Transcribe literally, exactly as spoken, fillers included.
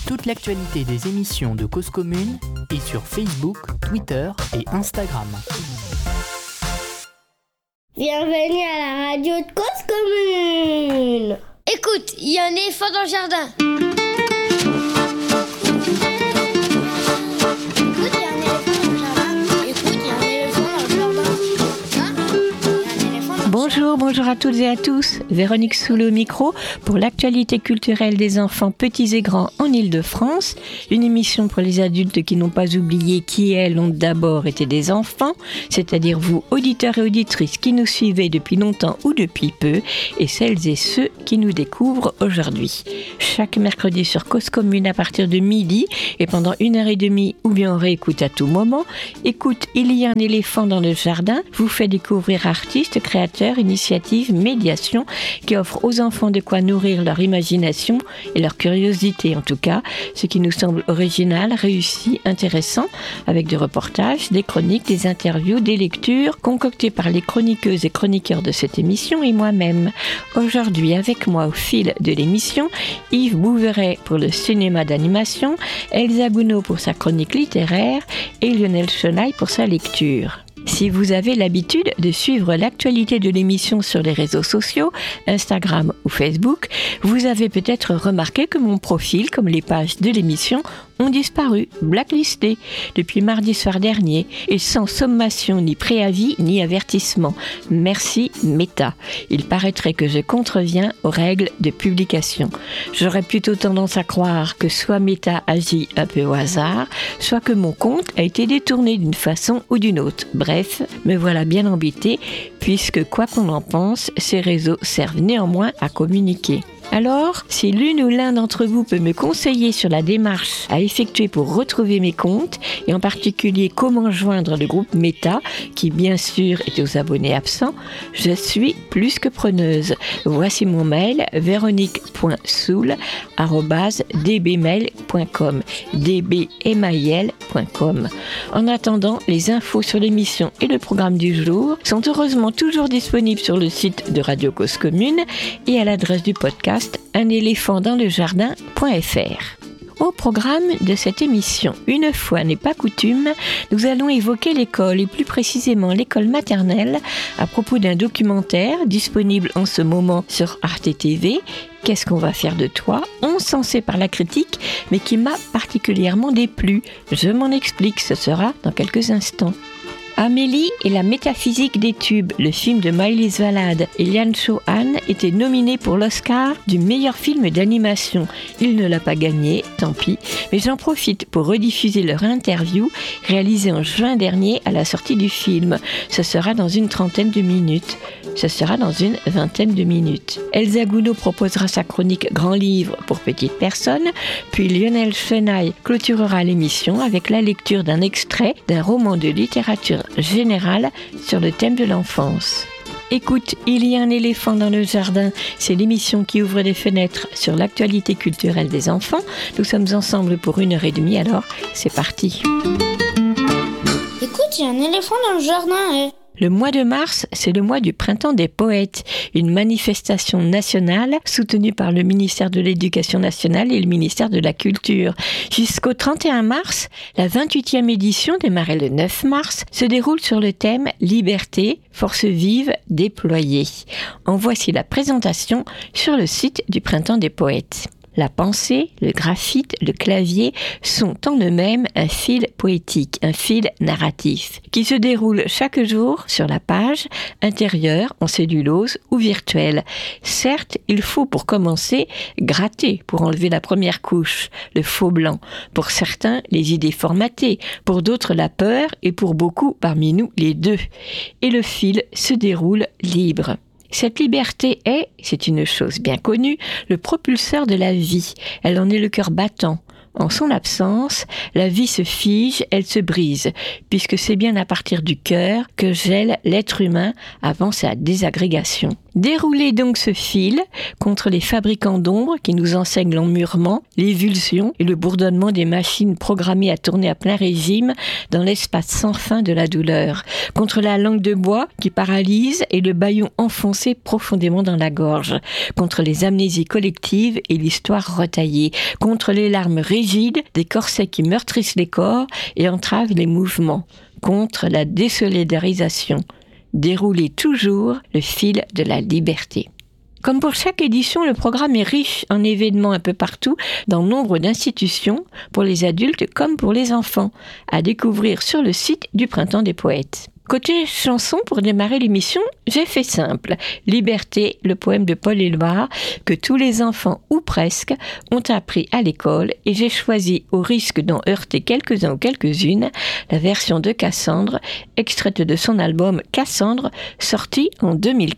Toute l'actualité des émissions de Cause Commune est sur Facebook, Twitter et Instagram. Bienvenue à la radio de Cause Commune. Écoute, il y a un éléphant dans le jardin. Bonjour, bonjour à toutes et à tous. Véronique Soule au micro pour l'actualité culturelle des enfants petits et grands en Île-de-France. Une émission pour les adultes qui n'ont pas oublié qui elles ont d'abord été des enfants, c'est-à-dire vous, auditeurs et auditrices qui nous suivez depuis longtemps ou depuis peu, et celles et ceux qui nous découvrent aujourd'hui. Chaque mercredi sur Cause Commune à partir de midi et pendant une heure et demie ou bien on réécoute à tout moment. Écoute, il y a un éléphant dans le jardin, vous fait découvrir artistes, créateurs, initiative, médiation qui offre aux enfants de quoi nourrir leur imagination et leur curiosité en tout cas, ce qui nous semble original, réussi, intéressant, avec des reportages, des chroniques, des interviews, des lectures concoctées par les chroniqueuses et chroniqueurs de cette émission et moi-même. Aujourd'hui avec moi au fil de l'émission, Yves Bouveret pour le cinéma d'animation, Elsa Gounod pour sa chronique littéraire et Lionel Chenaille pour sa lecture. Si vous avez l'habitude de suivre l'actualité de l'émission sur les réseaux sociaux, Instagram ou Facebook, vous avez peut-être remarqué que mon profil, comme les pages de l'émission, ont disparu, blacklistés, depuis mardi soir dernier, et sans sommation ni préavis ni avertissement. Merci Meta. Il paraîtrait que je contreviens aux règles de publication. J'aurais plutôt tendance à croire que soit Meta agit un peu au hasard, soit que mon compte a été détourné d'une façon ou d'une autre. Bref, me voilà bien embêtée, puisque quoi qu'on en pense, ces réseaux servent néanmoins à communiquer. Alors, si l'une ou l'un d'entre vous peut me conseiller sur la démarche à effectuer pour retrouver mes comptes, et en particulier comment joindre le groupe Meta, qui bien sûr est aux abonnés absents, je suis plus que preneuse. Voici mon mail, véronique point soule arobase d b mail point com, d b mail point com. En attendant, les infos sur l'émission et le programme du jour sont heureusement toujours disponibles sur le site de Radio Cause Commune et à l'adresse du podcast un éléphant dans le jardin point f r. Au programme de cette émission, une fois n'est pas coutume, nous allons évoquer l'école et plus précisément l'école maternelle à propos d'un documentaire disponible en ce moment sur Arte T V. Qu'est-ce qu'on va faire de toi ? Encensé par la critique, mais qui m'a particulièrement déplu. Je m'en explique, ce sera dans quelques instants. Amélie et la métaphysique des tubes, le film de Maëlys Valade et Lian Cho-han, était nominé pour l'Oscar du meilleur film d'animation. Il ne l'a pas gagné, tant pis, mais j'en profite pour rediffuser leur interview réalisée en juin dernier à la sortie du film. Ce sera dans une trentaine de minutes. Ce sera dans une vingtaine de minutes. Elsa Gounod proposera sa chronique Grand Livre pour petites personnes, puis Lionel Chenaille clôturera l'émission avec la lecture d'un extrait d'un roman de littérature générale sur le thème de l'enfance. Écoute, il y a un éléphant dans le jardin, c'est l'émission qui ouvre les fenêtres sur l'actualité culturelle des enfants. Nous sommes ensemble pour une heure et demie, alors c'est parti. Écoute, il y a un éléphant dans le jardin, hein. Le mois de mars, c'est le mois du printemps des poètes, une manifestation nationale soutenue par le ministère de l'Éducation nationale et le ministère de la Culture. Jusqu'au trente et un mars, la vingt-huitième édition, démarrée le neuf mars, se déroule sur le thème « Liberté, force vive, déployée ». En voici la présentation sur le site du printemps des poètes. La pensée, le graphite, le clavier sont en eux-mêmes un fil poétique, un fil narratif, qui se déroule chaque jour sur la page intérieure, en cellulose ou virtuelle. Certes, il faut pour commencer gratter pour enlever la première couche, le faux blanc. Pour certains, les idées formatées, pour d'autres la peur et pour beaucoup parmi nous les deux. Et le fil se déroule libre. Cette liberté est, c'est une chose bien connue, le propulseur de la vie. Elle en est le cœur battant. En son absence, la vie se fige, elle se brise, puisque c'est bien à partir du cœur que gèle l'être humain avant sa désagrégation. Déroulez donc ce fil contre les fabricants d'ombre qui nous enseignent l'emmurement, l'évulsion et le bourdonnement des machines programmées à tourner à plein régime dans l'espace sans fin de la douleur, contre la langue de bois qui paralyse et le bâillon enfoncé profondément dans la gorge, contre les amnésies collectives et l'histoire retaillée, contre les larmes rigides, des corsets qui meurtrissent les corps et entravent les mouvements, contre la désolidarisation. Dérouler toujours le fil de la liberté. Comme pour chaque édition, le programme est riche en événements un peu partout, dans nombre d'institutions, pour les adultes comme pour les enfants, à découvrir sur le site du Printemps des Poètes. Côté chanson, pour démarrer l'émission, j'ai fait simple. Liberté, le poème de Paul Éluard, que tous les enfants, ou presque, ont appris à l'école, et j'ai choisi, au risque d'en heurter quelques-uns ou quelques-unes, la version de Cassandre, extraite de son album Cassandre, sorti en deux mille